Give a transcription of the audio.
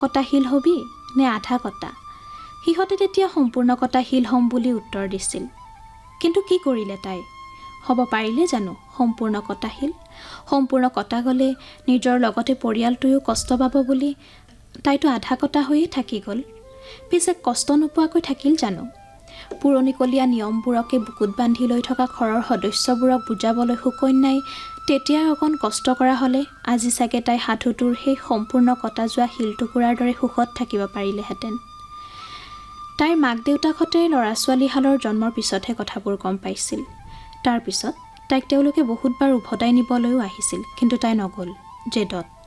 কটা শিল হবি নে আধা কটা? সিহঁতে তেতিয়া সম্পূৰ্ণ কটা শিল হ'ম বুলি উত্তৰ দিছিল। কিন্তু কি কৰিলে তাই? হ'ব পাৰিলে জানো সম্পূৰ্ণ কটা শিল? সম্পূৰ্ণ কটা গ'লে নিজৰ লগতে পৰিয়ালটোৱেও কষ্ট পাব বুলি তাইতো আধা কটা হৈয়ে থাকি গ'ল। পিছে কষ্ট নোপোৱাকৈ থাকিল জানো? পুৰণিকলীয়া নিয়মবোৰকে বুকুত বান্ধি লৈ থকা ঘৰৰ সদস্যবোৰক বুজাবলৈ সুকন্যাই তেতিয়াই অকণ কষ্ট কৰা হ'লে আজি চাগে তাই সাধুটোৰ সেই সম্পূৰ্ণ কটা যোৱা শিলটুকুৰাৰ দৰে সুখত থাকিব পাৰিলেহেঁতেন। তাইৰ মাক দেউতাকহঁতে ল'ৰা ছোৱালীহালৰ জন্মৰ পিছতহে কথাবোৰ গম পাইছিল। তাৰপিছত তাইক তেওঁলোকে বহুতবাৰ উভতাই নিবলৈও আহিছিল, কিন্তু তাই নগ'ল জেদত।